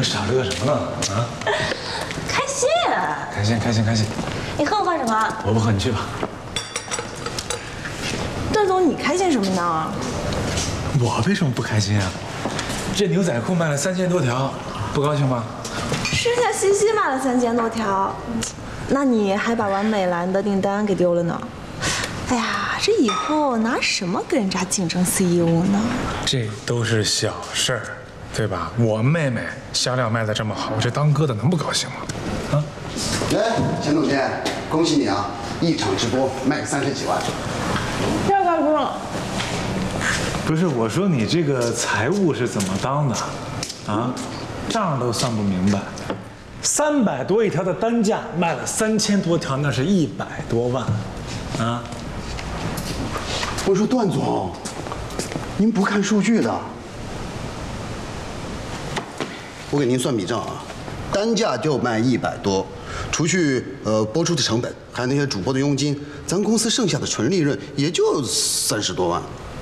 们少乐什么呢？啊？ 开心， 开心，开心，开心。 你喝什么？ 我不喝，你去吧。 段总，你开心什么呢？ 我为什么不开心啊？这牛仔裤卖了3000多条，不高兴吗？ 剩下西西卖了3000多条，那你还把完美蓝的订单给丢了呢。哎呀，这以后拿什么跟人家竞争 CEO 呢？ 这都是小事儿，对吧？我妹妹销量卖得这么好，我这当哥的能不高兴吗？啊？ 哎，钱总监，恭喜你啊！一场直播卖个30几万。 这个不用了。 不是，我说你这个财务是怎么当的？啊？账都算不明白。300多一条的单价卖了3000多条，那是100多万，啊？ 我说段总，您不看数据的。我给您算笔账啊，单价就卖100多，除去播出的成本，还有那些主播的佣金，咱公司剩下的纯利润也就30多万。